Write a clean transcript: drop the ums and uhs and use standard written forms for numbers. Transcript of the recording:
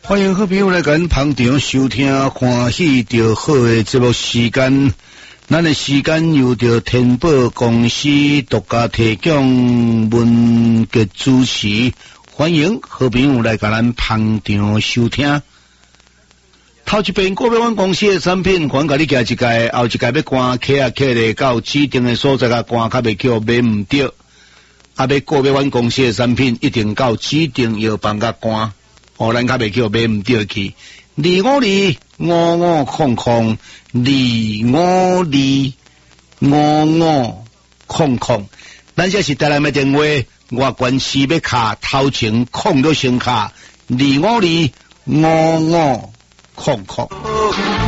欢迎好朋友来跟捧场收听欢喜着好的节目时间，咱的时间由着天宝公司独家提供文节主持，欢迎好朋友来跟咱捧场收听。头一遍国标湾公司的产品，还甲你寄一届，后一届要关客的到指定的所在甲关较袂叫买唔到，啊要国标湾公司的产品一定到指定药房甲关。咱较袂叫买唔到去，25255555，咱这是台南的电话，外关市要卡头前空就先卡252555。